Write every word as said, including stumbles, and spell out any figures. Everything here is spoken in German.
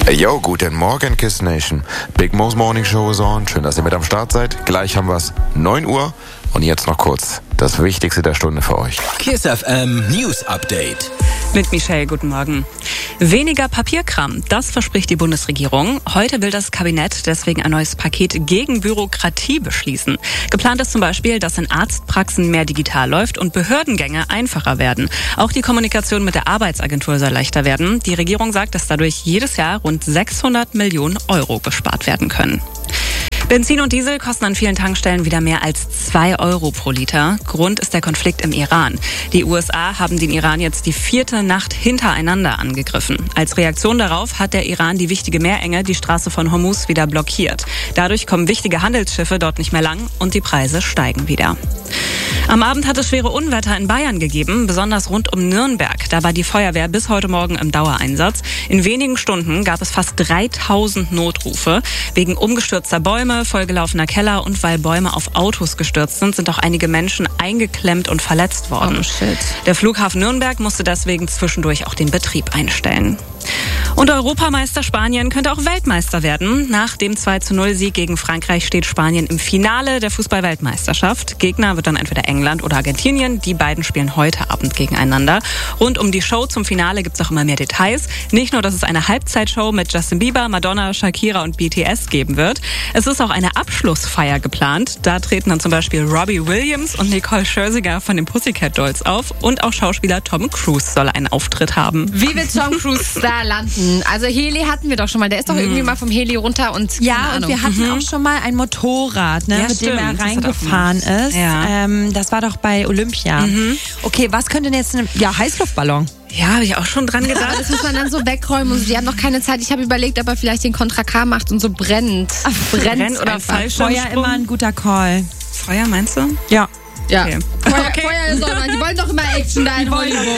Yo, guten Morgen, Kiss Nation. Big Mo's Morning Show is on. Schön, dass ihr mit am Start seid. Gleich haben wir's. neun Uhr. Und jetzt noch kurz das Wichtigste der Stunde für euch. Kiss F M News Update. Mit Michelle, guten Morgen. Weniger Papierkram, das verspricht die Bundesregierung. Heute will das Kabinett deswegen ein neues Paket gegen Bürokratie beschließen. Geplant ist zum Beispiel, dass in Arztpraxen mehr digital läuft und Behördengänge einfacher werden. Auch die Kommunikation mit der Arbeitsagentur soll leichter werden. Die Regierung sagt, dass dadurch jedes Jahr rund sechshundert Millionen Euro gespart werden können. Benzin und Diesel kosten an vielen Tankstellen wieder mehr als zwei Euro pro Liter. Grund ist der Konflikt im Iran. Die U S A haben den Iran jetzt die vierte Nacht hintereinander angegriffen. Als Reaktion darauf hat der Iran die wichtige Meerenge, die Straße von Hormuz, wieder blockiert. Dadurch kommen wichtige Handelsschiffe dort nicht mehr lang und die Preise steigen wieder. Am Abend hat es schwere Unwetter in Bayern gegeben, besonders rund um Nürnberg. Da war die Feuerwehr bis heute Morgen im Dauereinsatz. In wenigen Stunden gab es fast dreitausend Notrufe. Wegen umgestürzter Bäume, vollgelaufener Keller und weil Bäume auf Autos gestürzt sind, sind auch einige Menschen eingeklemmt und verletzt worden. Oh, shit. Der Flughafen Nürnberg musste deswegen zwischendurch auch den Betrieb einstellen. Und Europameister Spanien könnte auch Weltmeister werden. Nach dem zwei zu null Sieg gegen Frankreich steht Spanien im Finale der Fußball-Weltmeisterschaft. Gegner wird dann entweder England oder Argentinien. Die beiden spielen heute Abend gegeneinander. Rund um die Show zum Finale gibt es auch immer mehr Details. Nicht nur, dass es eine Halbzeitshow mit Justin Bieber, Madonna, Shakira und B T S geben wird. Es ist auch eine Abschlussfeier geplant. Da treten dann zum Beispiel Robbie Williams und Nicole Scherzinger von den Pussycat Dolls auf. Und auch Schauspieler Tom Cruise soll einen Auftritt haben. Wie wird Tom Cruise da landen? Also Heli hatten wir doch schon mal. Der ist doch irgendwie mal vom Heli runter und Ja, keine und Ahnung. wir hatten Mhm. auch schon mal ein Motorrad, ne, Ja, mit dem stimmt. er Das hat er reingefahren auch gemacht. ist. Ja. Ähm, das war doch bei Olympia. Mhm. Okay, was könnte denn jetzt... Eine, ja, Heißluftballon. Ja, habe ich auch schon dran Aber gedacht. das muss man dann so wegräumen und so. Die haben noch keine Zeit. Ich habe überlegt, ob er vielleicht den Contra K macht und so brennt. brennt Brennt oder einfach. Fallschirmsprung? Feuer immer ein guter Call. Feuer, meinst du? Ja. Ja. Okay. Feuer, Okay. Feuer soll man. Die wollen doch immer Action da in Hollywood.